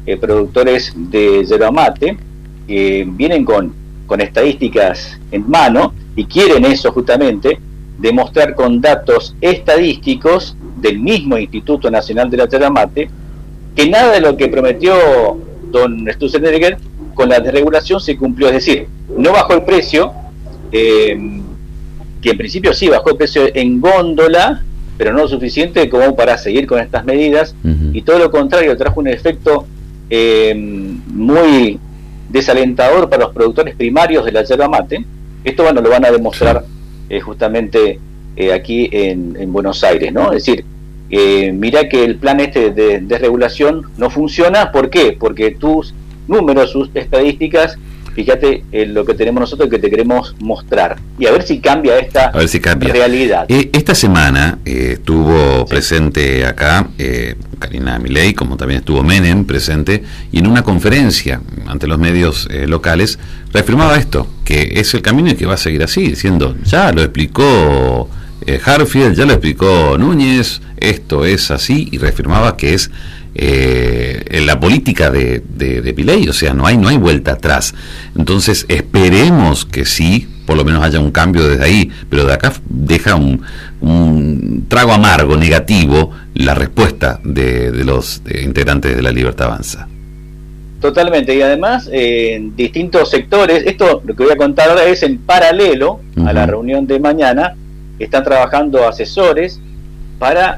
productores de yerba mate, que vienen con estadísticas en mano y quieren eso justamente, demostrar con datos estadísticos del mismo Instituto Nacional de la Yerba Mate que nada de lo que prometió don Sturzenegger con la desregulación se cumplió. Es decir, no bajó el precio, que en principio sí bajó el precio en góndola, pero no lo suficiente como para seguir con estas medidas, y todo lo contrario, trajo un efecto muy desalentador para los productores primarios de la yerba mate. Esto, bueno, lo van a demostrar justamente aquí en Buenos Aires, ¿no? Es decir, mirá que el plan este de desregulación no funciona. ¿Por qué? Porque tus números, sus estadísticas, fíjate lo que tenemos nosotros, que te queremos mostrar, y a ver si cambia esta realidad. Esta semana estuvo presente acá Karina Milei, como también estuvo Menem presente, y en una conferencia ante los medios locales reafirmaba esto, que es el camino y que va a seguir así, diciendo, ya lo explicó Hartfield, ya lo explicó Núñez, esto es así, y reafirmaba que es la política de Milei, o sea, no hay vuelta atrás. Entonces esperemos que sí, por lo menos haya un cambio desde ahí, pero de acá deja un trago amargo, negativo, la respuesta de los integrantes de La Libertad Avanza. Totalmente, y además en distintos sectores, esto lo que voy a contar ahora es en paralelo a la reunión de mañana. Están trabajando asesores para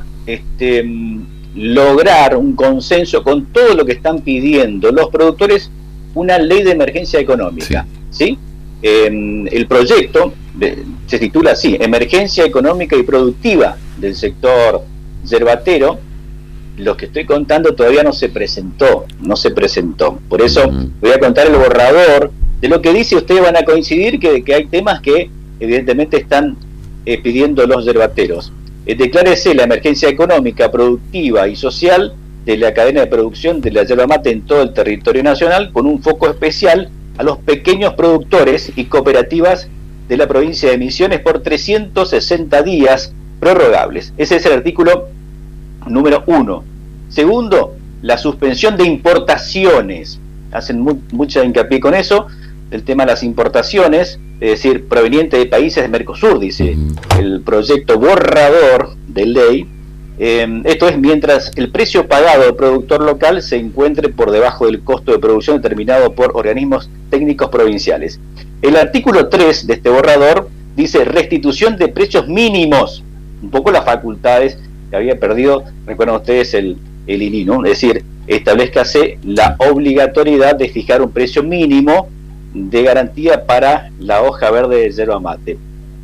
lograr un consenso con todo lo que están pidiendo los productores, una ley de emergencia económica, ¿sí? El proyecto se titula así: Emergencia Económica y Productiva del Sector Yerbatero. Lo que estoy contando todavía no se presentó. Por eso voy a contar el borrador de lo que dice. Ustedes van a coincidir que hay temas que evidentemente están pidiendo los yerbateros. Declárese la emergencia económica, productiva y social de la cadena de producción de la yerba mate en todo el territorio nacional, con un foco especial a los pequeños productores y cooperativas de la provincia de Misiones por 360 días prorrogables. Ese es el artículo número 1. Segundo, la suspensión de importaciones. Hacen mucha hincapié con eso, el tema de las importaciones, es decir, proveniente de países de Mercosur, dice el proyecto borrador de ley. Esto es mientras el precio pagado al productor local se encuentre por debajo del costo de producción determinado por organismos técnicos provinciales. El artículo 3 de este borrador dice restitución de precios mínimos, un poco las facultades que había perdido, recuerdan ustedes, el INI, ¿no? Es decir, establezcase la obligatoriedad de fijar un precio mínimo de garantía para la hoja verde de yerba mate.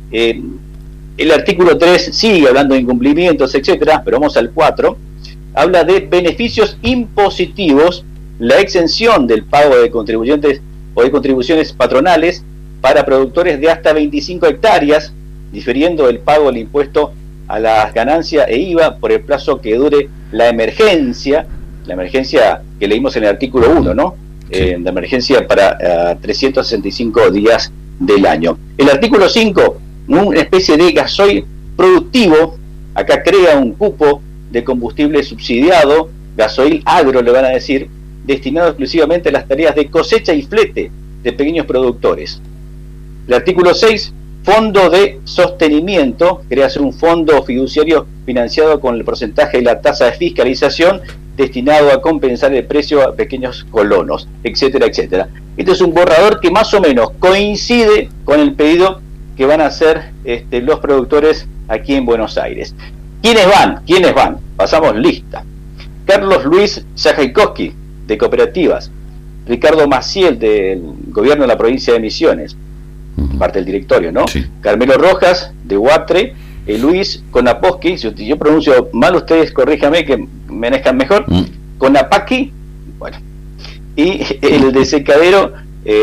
El artículo 3 sigue hablando de incumplimientos, etcétera, pero vamos al 4. Habla de beneficios impositivos, la exención del pago de contribuyentes o de contribuciones patronales para productores de hasta 25 hectáreas, diferiendo el pago del impuesto a las ganancias e IVA por el plazo que dure la emergencia que leímos en el artículo 1, ¿no? La emergencia para 365 días del año. El artículo 5, una especie de gasoil productivo, acá crea un cupo de combustible subsidiado, gasoil agro le van a decir, destinado exclusivamente a las tareas de cosecha y flete de pequeños productores. El artículo 6, fondo de sostenimiento, crea un fondo fiduciario financiado con el porcentaje de la tasa de fiscalización destinado a compensar el precio a pequeños colonos, etcétera, etcétera. Este es un borrador que más o menos coincide con el pedido que van a hacer los productores aquí en Buenos Aires. ¿Quiénes van? Pasamos lista. Carlos Luis Jajaikowski, de Cooperativas. Ricardo Maciel, del Gobierno de la Provincia de Misiones, parte del directorio, ¿no? Sí. Carmelo Rojas, de Huatre. Luis Konaposki, si yo pronuncio mal, ustedes corríjame que me nazcan mejor. Konapaki, bueno. Y el de Secadero,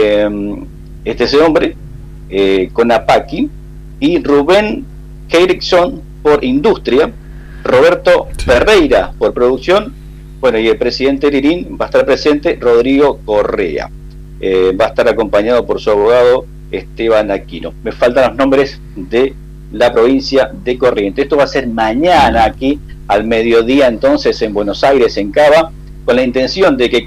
ese hombre, Konapaki. Y Rubén Henriksson por Industria. Roberto Ferreira por Producción. Bueno, y el presidente Lirín va a estar presente, Rodrigo Correa. Va a estar acompañado por su abogado Esteban Aquino. Me faltan los nombres de la provincia de Corrientes. Esto va a ser mañana aquí al mediodía, entonces, en Buenos Aires, en Cava, con la intención de que